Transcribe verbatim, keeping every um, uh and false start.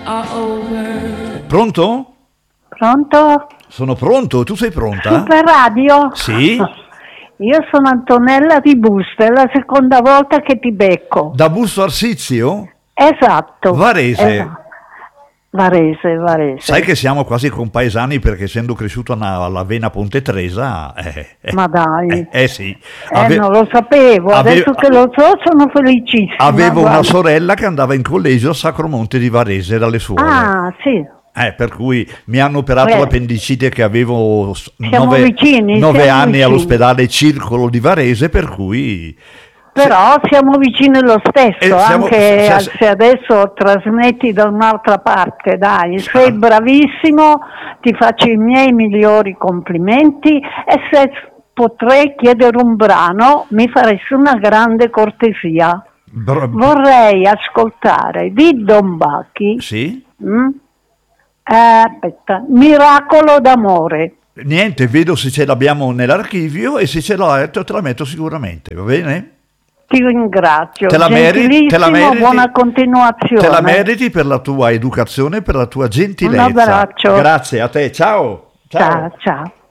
are over. Pronto? Pronto? Sono pronto, tu sei pronta? Super Radio? Sì. Io sono Antonella di Busto, è la seconda volta che ti becco. Da Busto Arsizio? Esatto. Varese. Esatto. Varese, Varese. Sai che siamo quasi compaesani perché essendo cresciuto alla Vena Ponte Tresa, eh, eh, Ma dai. Eh, eh sì. Eh, non lo sapevo, ave- adesso che lo so sono felicissima. Avevo guarda. una sorella che andava in collegio a Sacromonte di Varese dalle suore. Ah, sì. Eh, per cui mi hanno operato Eh. l'appendicite che avevo s- Siamo nove, vicini, nove siamo anni vicini. all'ospedale Circolo di Varese, per cui... Però siamo vicini lo stesso, Eh, siamo- anche se- se- se adesso trasmetti da un'altra parte, dai, sei bravissimo, ti faccio i miei migliori complimenti e se potrei chiedere un brano mi faresti una grande cortesia. Bra- Vorrei ascoltare di Don Bacchi, Sì? mm? Eh, aspetta, Miracolo d'amore. Niente, vedo se ce l'abbiamo nell'archivio e se ce l'ho te la metto sicuramente, va bene? Ti ringrazio, Te la meriti, te la gentilissimo, meriti, buona continuazione. te la meriti per la tua educazione, per la tua gentilezza. Un abbraccio. Grazie a te, ciao. Ciao, ciao.